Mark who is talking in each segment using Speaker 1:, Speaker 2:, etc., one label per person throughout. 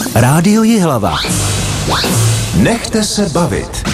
Speaker 1: Rádio Jihlava. Nechte se bavit.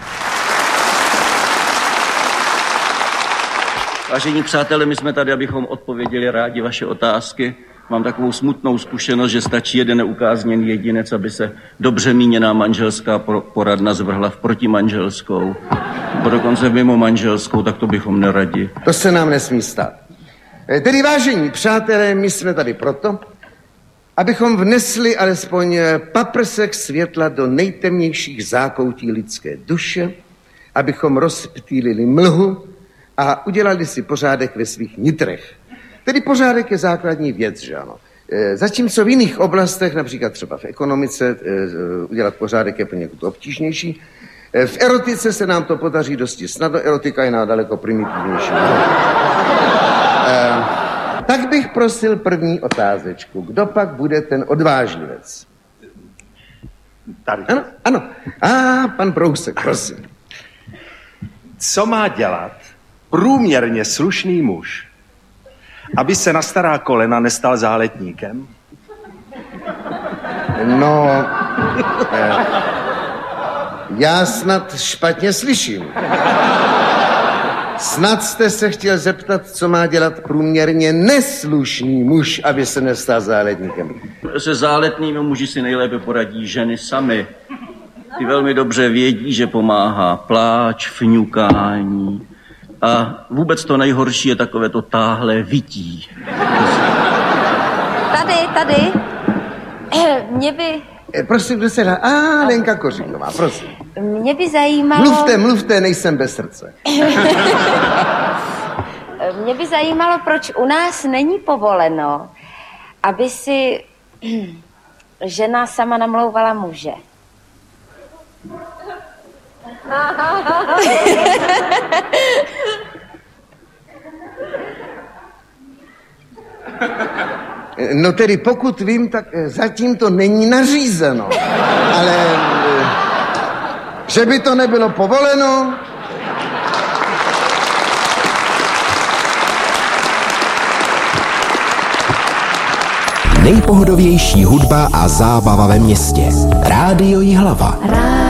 Speaker 2: Vážení přátelé, my jsme tady, abychom odpověděli rádi vaše otázky. Mám takovou smutnou zkušenost, že stačí jeden neukázněný jedinec, aby se dobře míněná manželská poradna zvrhla v protimanželskou, nebo dokonce v mimo manželskou, tak to bychom neradi.
Speaker 3: To se nám nesmí stát. Tedy vážení přátelé, my jsme tady proto, abychom vnesli alespoň paprsek světla do nejtemnějších zákoutí lidské duše, abychom rozptýlili mlhu a udělali si pořádek ve svých nitrech. Tedy pořádek je základní věc, že ano. Zatímco v jiných oblastech, například třeba v ekonomice, udělat pořádek je poněkud obtížnější, v erotice se nám to podaří dosti snadno, erotika je daleko primitivnější. Tak bych prosil první otázečku. Kdo pak bude ten odvážlivec?
Speaker 4: Tady.
Speaker 3: Ano. Pan Brousek, prosím.
Speaker 4: Co má dělat průměrně slušný muž, aby se na stará kolena nestal záletníkem?
Speaker 3: No, já snad špatně slyším. Snad jste se chtěl zeptat, co má dělat průměrně neslušný muž, aby se nestal záletníkem.
Speaker 2: Se záletnými muži si nejlépe poradí ženy samy. Ty velmi dobře vědí, že pomáhá pláč, fňukání. A vůbec to nejhorší je takové to táhlé vytí.
Speaker 5: Tady. Mě by...
Speaker 3: Prosím, kdo se dá? Lenka Koříková, prosím.
Speaker 5: Mě by zajímalo...
Speaker 3: Mluvte, nejsem bez srdce.
Speaker 5: Mě by zajímalo, proč u nás není povoleno, aby si žena sama namlouvala muže.
Speaker 3: No tedy pokud vím, tak zatím to není nařízeno. Ale že by to nebylo povoleno...
Speaker 1: Nejpohodovější hudba a zábava ve městě. Rádio Jihlava.